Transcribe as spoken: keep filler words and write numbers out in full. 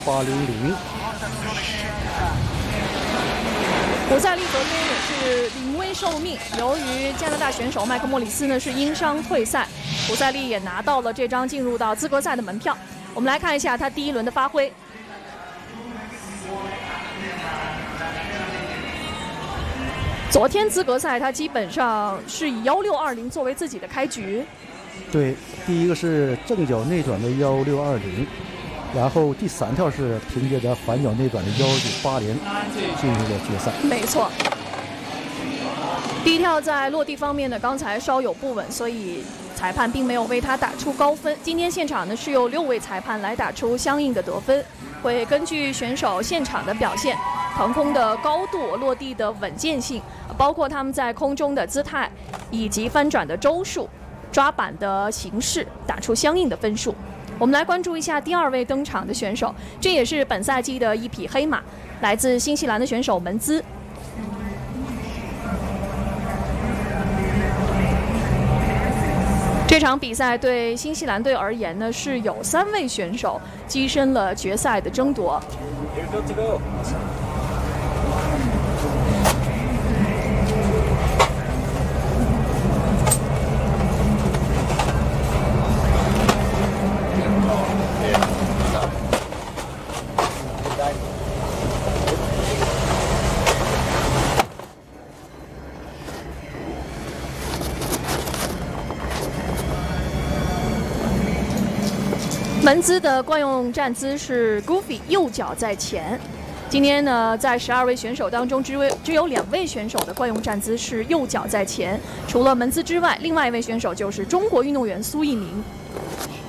八零零。 古塞利昨天也是临危受命，由于加拿大选手麦克莫里斯呢是因伤退赛，古塞利也拿到了这张进入到资格赛的门票。我们来看一下他第一轮的发挥。昨天资格赛他基本上是以幺六二零作为自己的开局。 对，第一个是正脚内转的幺六二零。然后第三跳是凭借着反脚内转的幺九八零进入了决赛。 没错，第一跳在落地方面呢，刚才稍有不稳，所以裁判并没有为他打出高分。今天现场呢是由六位裁判来打出相应的得分，会根据选手现场的表现、腾空的高度、落地的稳健性，包括他们在空中的姿态以及翻转的周数、抓板的形式，打出相应的分数。我们来关注一下第二位登场的选手，这也是本赛季的一匹黑马，来自新西兰的选手门兹。这场比赛对新西兰队而言呢，是有三位选手跻身了决赛的争夺。门兹的惯用站姿是 Goofy， 右脚在前。今天呢，在十二位选手当中，只有只有两位选手的惯用站姿是右脚在前。除了门兹之外，另外一位选手就是中国运动员苏翊鸣。